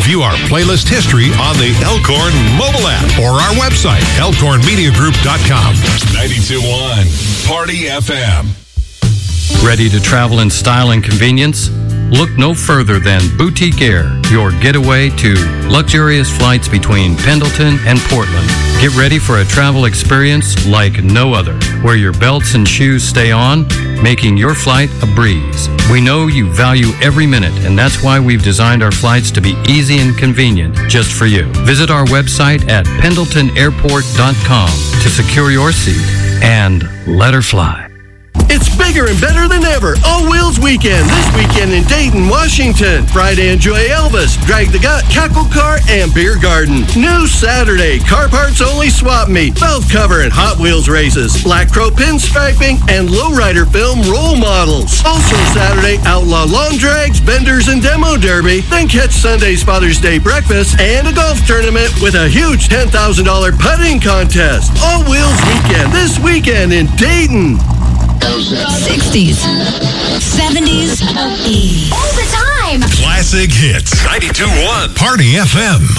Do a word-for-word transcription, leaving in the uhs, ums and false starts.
view our playlist history on the Elkhorn mobile app or our website, elkhorn media group dot com. ninety-two point one Party F M. Ready to travel in style and convenience? Look no further than Boutique Air, your getaway to luxurious flights between Pendleton and Portland. Get ready for a travel experience like no other, where your belts and shoes stay on, making your flight a breeze. We know you value every minute, and that's why we've designed our flights to be easy and convenient just for you. Visit our website at pendleton airport dot com to secure your seat and let her fly. It's bigger and better than ever. All Wheels Weekend. This weekend in Dayton, Washington. Friday, enjoy Elvis, Drag the Gut, Cackle Car, and Beer Garden. New Saturday, car parts only swap meet, belt cover and Hot Wheels races, Black Crow pinstriping, and lowrider film role models. Also Saturday, outlaw lawn drags, benders, and demo derby. Then catch Sunday's Father's Day breakfast and a golf tournament with a huge ten thousand dollars putting contest. All Wheels Weekend. This weekend in Dayton. sixties, seventies, all the time. Classic hits. ninety-two point one Party F M.